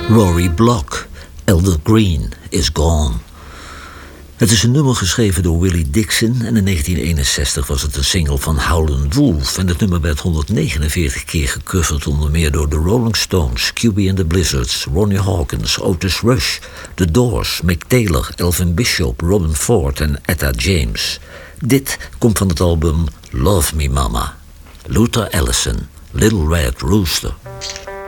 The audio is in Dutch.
Rory Block, Elder Green is Gone. Het is een nummer geschreven door Willie Dixon en in 1961 was het een single van Howlin' Wolf. En het nummer werd 149 keer gecoverd, onder meer door de Rolling Stones, QB and the Blizzards, Ronnie Hawkins, Otis Rush, The Doors, Mick Taylor, Elvin Bishop, Robin Ford en Etta James. Dit komt van het album Love Me Mama. Luther Allison, Little Red Rooster.